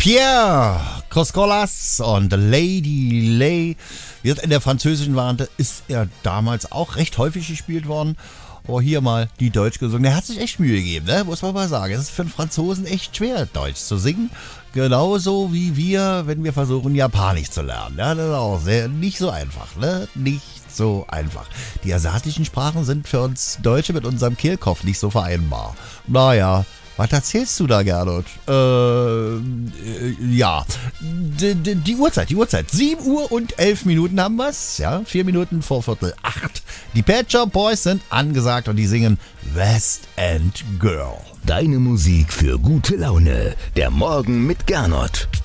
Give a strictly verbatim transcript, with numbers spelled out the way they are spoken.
Pierre Coscolas und Lady Lay. Wird in der französischen Variante ist er damals auch recht häufig gespielt worden. Aber hier mal die Deutsch gesungen. Der hat sich echt Mühe gegeben, ne? Muss man mal sagen. Es ist für einen Franzosen echt schwer, Deutsch zu singen. Genauso wie wir, wenn wir versuchen, Japanisch zu lernen. Ja, das ist auch sehr, nicht so einfach, ne? Nicht so einfach. Die asiatischen Sprachen sind für uns Deutsche mit unserem Kehlkopf nicht so vereinbar. Naja, was erzählst du da, Gernot? Äh, äh ja, die, die, die Uhrzeit, die Uhrzeit. sieben Uhr und elf Minuten haben wir's. Ja, vier Minuten vor Viertel acht. Die Pet Shop Boys sind angesagt und die singen West End Girl. Deine Musik für gute Laune. Der Morgen mit Gernot.